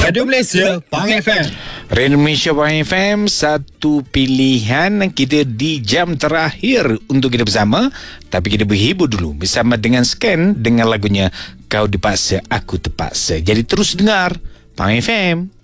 Radio Malaysia, Pang FM. Radio Malaysia Pang FM, satu pilihan kita di jam terakhir untuk kita bersama. Tapi kita berhibur dulu bersama dengan Scan dengan lagunya Kau Dipaksa Aku Terpaksa. Jadi terus dengar Pang FM.